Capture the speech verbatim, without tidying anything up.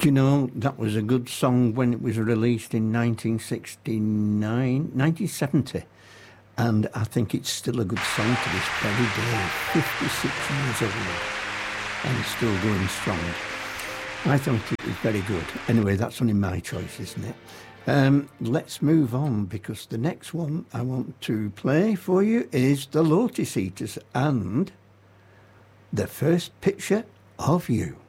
Do you know, that was a good song when it was released in nineteen sixty-nine, nineteen seventy. And I think it's still a good song to this very day, fifty-six years old, and still going strong. I thought it was very good. Anyway, that's only my choice, isn't it? Um, let's move on, because the next one I want to play for you is the Lotus Eaters and The First Picture of You.